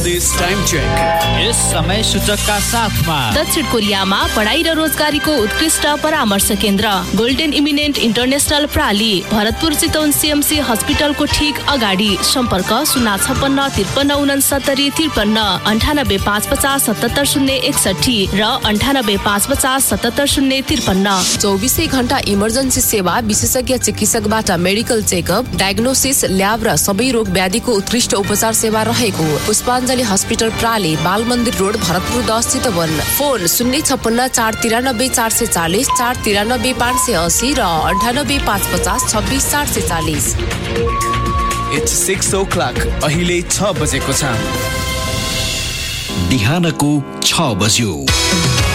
This time check. यस समय सूचकका साथमा दक्षिण कोरियामा पढाइ र रोजगारीको उत्कृष्ट परामर्श केन्द्र golden eminent international प्राली Bharatpur Chitwan CMC हस्पिटलको ठीक अगाडि सम्पर्क 0569353 र 9855770053 24 घण्टा इमर्जेन्सी सेवा विशेषज्ञ चिकित्सकबाट मेडिकल चेकअप डायग्नोसिस ल्याब र सबै रोग व्याधिको उत्कृष्ट उपचार सेवा रहेको पुष्पाञ्जली हस्पिटल प्राली बाल मन्दिर रोड भरतपुर 10 चितवन फोन 056 493 580 र 98 550 26 440 It's 6 o'clock. अहिले 6 बजेको छ. बिहानको 6 बज्यो.